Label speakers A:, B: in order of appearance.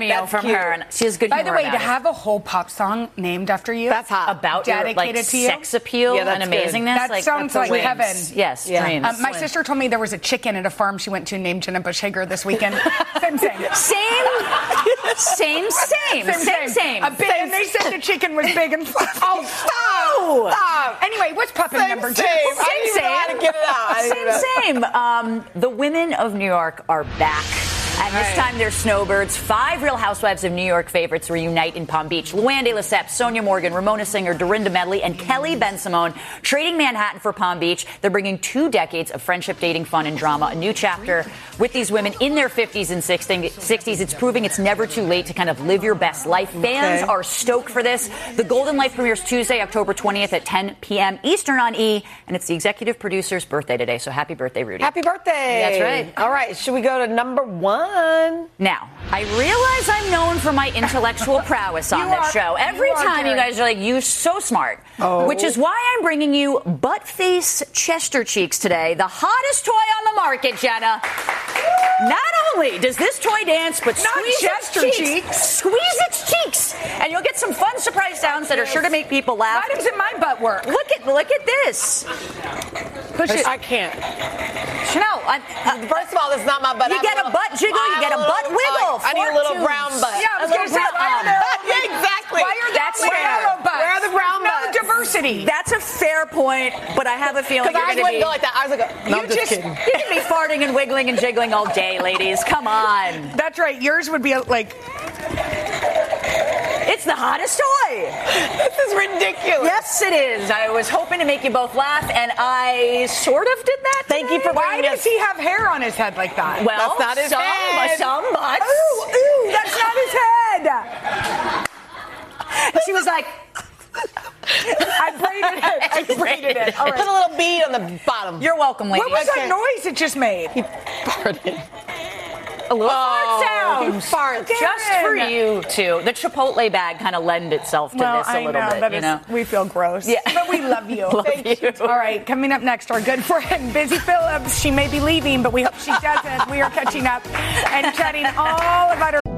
A: cameo from her, and she has good humor.
B: By the way,
A: about
B: to
A: it.
B: have a whole pop song named after you,
C: that's hot.
A: About your
B: dedicated to you,
A: sex appeal and amazingness.
B: That sounds like
A: wings.
B: heaven.
A: Yes, dreams.
B: My sister told me there was a chicken at a farm she went to named Jenna Bush Hager this weekend. Same. And they said the chicken was big and fluffy.
C: Oh, stop!
B: Anyway, what's popping number two?
C: I didn't even know how to get it out.
A: Same. The women of New York are back. And this time they're snowbirds. 5 Real Housewives of New York favorites reunite in Palm Beach. Luann de Lesseps, Sonia Morgan, Ramona Singer, Dorinda Medley, and Kelly Bensimon trading Manhattan for Palm Beach. They're bringing 2 decades of friendship, dating, fun, and drama. A new chapter with these women in their 50s and 60s. It's proving it's never too late to kind of live your best life. Fans are stoked for this. The Golden Life premieres Tuesday, October 20th at 10 p.m. Eastern on E! And it's the executive producer's birthday today. So happy birthday, Rudy.
C: Happy birthday.
A: That's right.
C: All right. Should we go to number 1?
A: Now, I realize I'm known for my intellectual prowess on this show. Every time you guys are like, you're so smart. Which is why I'm bringing you Butt Face Chester Cheeks today. The hottest toy on the market, Jenna. Not only does this toy dance, but squeeze its cheeks. Squeeze its cheeks. And you'll get some fun surprise sounds that are sure to make people laugh.
B: Why doesn't my butt work?
A: Look at this.
C: Push it. I can't.
A: Chanel,
C: first of all, this is not my butt.
A: You get a butt jiggle, you get a butt wiggle.
C: I need a little brown butt.
B: Yeah, I was going to say,
C: exactly.
B: Why are
A: That's
B: there
A: fair.
B: narrow butts?
C: Where are the brown
B: no
C: butts?
B: Diversity.
A: That's a fair point, but I have a feeling
C: Because
A: you're
C: I
A: going to
C: wouldn't
A: be...
C: go like that. I was like, no, I'm just kidding.
A: You can be farting and wiggling and jiggling all day, ladies. Come on.
B: That's right. Yours would be like...
A: It's the hottest toy.
C: This is ridiculous.
A: Yes, it is. I was hoping to make you both laugh, and I sort of did that.
C: Thank you for
B: Why
C: bringing
B: does he have hair on his head like that?
A: Well,
C: that's not his head.
A: Some butts.
B: Ooh, that's not his head.
A: And she was like...
B: I braided it. All right.
C: Put a little bead on the bottom.
A: You're welcome, ladies.
B: What was that noise it just made?
C: He farted.
A: A little fart sound.
C: He farts.
A: Just for you two. The Chipotle bag kind of lend itself to this a little bit. You know?
B: We feel gross.
A: Yeah.
B: But we love you.
A: Thank you.
B: All right, coming up next, our good friend, Busy Phillips. She may be leaving, but we hope she doesn't. We are catching up and chatting all about her.